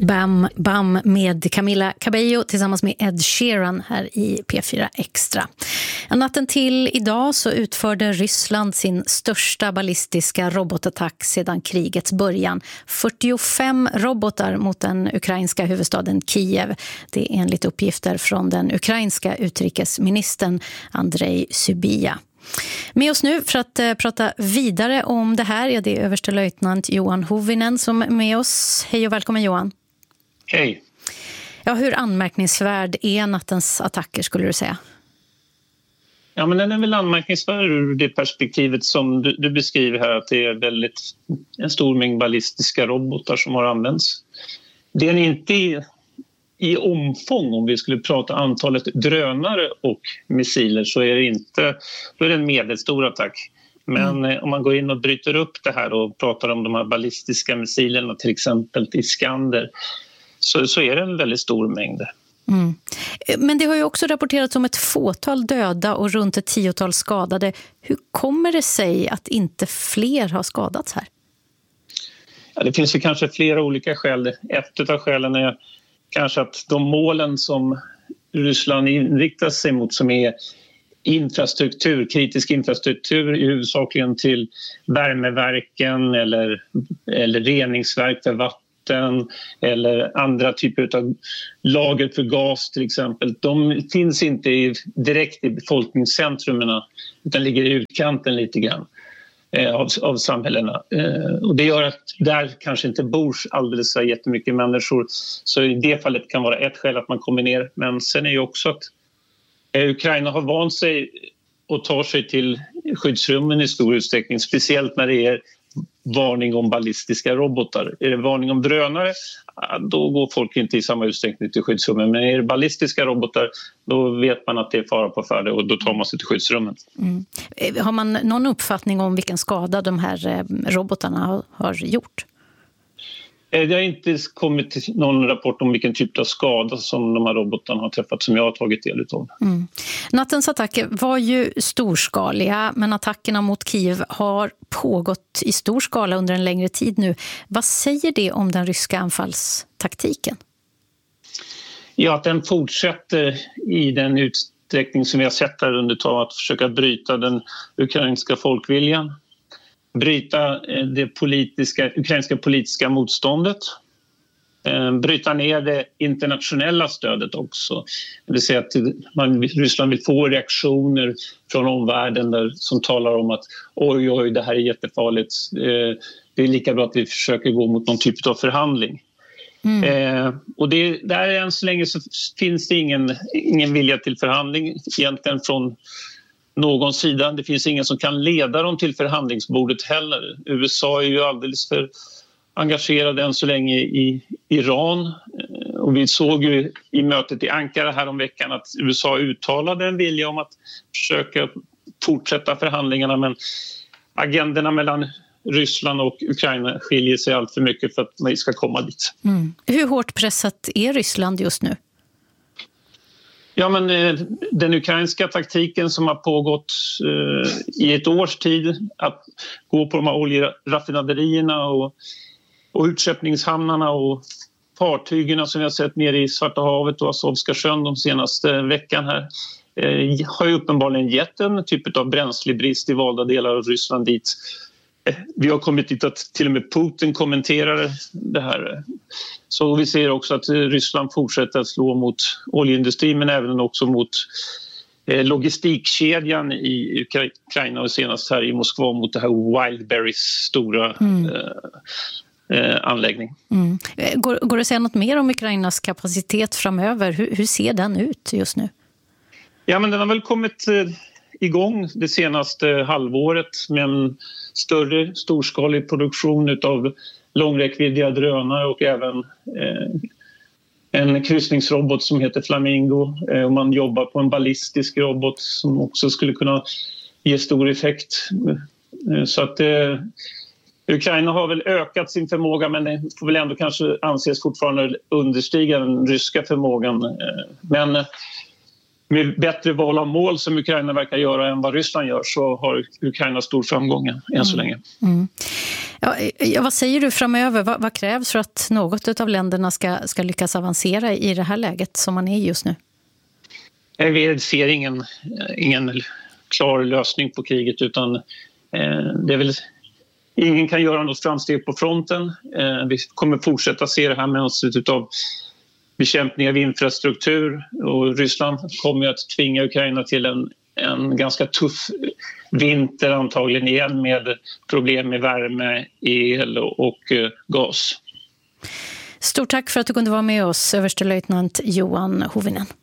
Bam Bam med Camila Cabello tillsammans med Ed Sheeran här i P4 Extra. Natten till idag så utförde Ryssland sin största ballistiska robotattack sedan krigets början. 45 robotar mot den ukrainska huvudstaden Kiev. Det är enligt uppgifter från den ukrainska utrikesministern Andrei Sybiha. Med oss nu för att prata vidare om det här är det överstelöjtnant Johan Hovinen som är med oss. Hej och välkommen Johan. Hej. Ja, hur anmärkningsvärd är nattens attacker skulle du säga? Ja, men den är väl anmärkningsvärd ur det perspektivet som du beskriver här, att det är en stor mängd ballistiska robotar som har använts. Det är inte i omfång, om vi skulle prata antalet drönare och missiler, så är det inte, då är det en medelstor attack. Men om man går in och bryter upp det här och pratar om de här ballistiska missilerna, till exempel Iskander, så är det en väldigt stor mängd. Mm. Men det har ju också rapporterats om ett fåtal döda och runt ett 10-tal skadade. Hur kommer det sig att inte fler har skadats här? Ja, det finns ju kanske flera olika skäl. Ett av skälen är kanske att de målen som Ryssland inriktar sig mot, som är infrastruktur, kritisk infrastruktur, huvudsakligen till värmeverken eller reningsverk för vatten eller andra typer av lager för gas till exempel. De finns inte direkt i befolkningscentrumen utan ligger i utkanten lite grann av samhällena. Och det gör att där kanske inte bor alldeles så jättemycket människor. Så i det fallet kan vara ett skäl att man kommer ner. Men sen är ju också att Ukraina har vant sig och tar sig till skyddsrummen i stor utsträckning, speciellt när det är varning om ballistiska robotar. Är det varning om drönare, då går folk inte i samma utsträckning till skyddsrummen. Men är det ballistiska robotar, då vet man att det är fara på färde och då tar man sig till skyddsrummen. Mm. Har man någon uppfattning om vilken skada de här robotarna har gjort? Det har inte kommit någon rapport om vilken typ av skada som de här robotarna har träffat som jag har tagit del av. Mm. Nattens attacker var ju storskaliga, men attackerna mot Kiev har pågått i stor skala under en längre tid nu. Vad säger det om den ryska anfallstaktiken? Ja, att den fortsätter i den utsträckning som vi har sett här under att försöka bryta den ukrainska folkviljan. Bryta det ukrainska politiska motståndet, bryta ner det internationella stödet också. Det vill säga att Ryssland vill få reaktioner från omvärlden som talar om att oj, det här är jättefarligt. Det är lika bra att vi försöker gå mot någon typ av förhandling. Och där än så länge så finns det ingen vilja till förhandling egentligen från någon sida. Det finns ingen som kan leda dem till förhandlingsbordet heller. USA är ju alldeles för engagerade än så länge i Iran. Och vi såg ju i mötet i Ankara här om veckan att USA uttalade en vilja om att försöka fortsätta förhandlingarna, men agenderna mellan Ryssland och Ukraina skiljer sig allt för mycket för att man ska komma dit. Mm. Hur hårt pressat är Ryssland just nu? Ja, men den ukrainska taktiken som har pågått i ett års tid, att gå på de här oljeraffinaderierna och utskeppningshamnarna och fartygen som vi har sett nere i Svarta havet och Azovska sjön de senaste veckan här, har ju uppenbarligen gett en typ av bränslebrist i valda delar av Ryssland dit. Vi har kommit dit att till och med Putin kommenterar det här. Så vi ser också att Ryssland fortsätter att slå mot oljeindustrin, men även också mot logistikkedjan i Ukraina och senast här i Moskva mot det här Wildberries stora anläggning. Mm. Går det att säga något mer om Ukrainas kapacitet framöver? Hur ser den ut just nu? Ja, men den har väl kommit igång det senaste halvåret med en storskalig produktion av långräckviddiga drönare och även en kryssningsrobot som heter Flamingo. Man jobbar på en ballistisk robot som också skulle kunna ge stor effekt. Så att Ukraina har väl ökat sin förmåga, men det får väl ändå kanske anses fortfarande understiga den ryska förmågan. Men med bättre val av mål som Ukraina verkar göra än vad Ryssland gör, så har Ukraina stor framgång än så länge. Ja, vad säger du framöver? Vad krävs för att något av länderna ska lyckas avancera i det här läget som man är just nu? Vi ser ingen klar lösning på kriget, utan det är väl ingen kan göra något framsteg på fronten. Vi kommer fortsätta se det här med något av bekämpning av infrastruktur, och Ryssland kommer att tvinga Ukraina till en ganska tuff vinter antagligen igen, med problem med värme, el och gas. Stort tack för att du kunde vara med oss, överstelöjtnant Johan Hovinen.